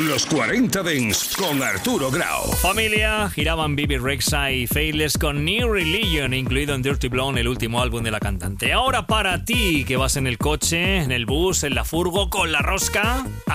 Los 40 Dents con Arturo Grau. Familia, giraban Bibi Rexha y Faithless con New Religion, incluido en Dirty Blonde, el último álbum de la cantante. Ahora para ti, que vas en el coche, en el bus, en la furgo, con la rosca,